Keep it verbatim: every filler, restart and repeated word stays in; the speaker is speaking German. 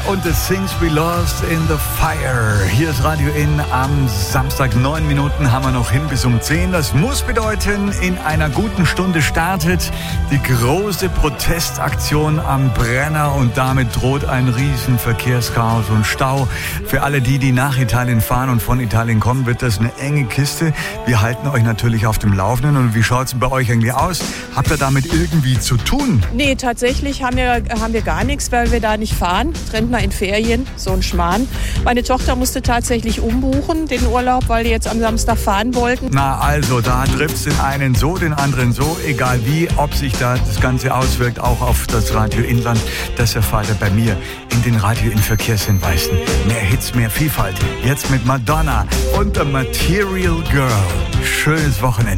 und The Things We Lost in the Fire. Hier ist Radio In am Samstag. Neun Minuten haben wir noch hin bis um zehn. Das muss bedeuten, in einer guten Stunde startet die große Protestaktion am Brenner und damit droht ein riesen Verkehrschaos und Stau. Für alle die, die nach Italien fahren und von Italien kommen, wird das eine enge Kiste. Wir halten euch natürlich auf dem Laufenden. Und wie schaut es bei euch eigentlich aus? Habt ihr damit irgendwie zu tun? Nee, tatsächlich haben wir, haben wir gar nichts, weil wir da nicht fahren. Rentner in Ferien, so ein Schmarrn. Meine Tochter musste tatsächlich umbuchen, den Urlaub, weil die jetzt am Samstag fahren wollten. Na also, da trifft es den einen so, den anderen so, egal wie, ob sich da das Ganze auswirkt, auch auf das Radio Inland. Das erfahrt ihr bei mir in den Radio In Verkehrshinweisen. Mehr Hits, mehr Vielfalt. Jetzt mit Madonna und The Material Girl. Schönes Wochenende.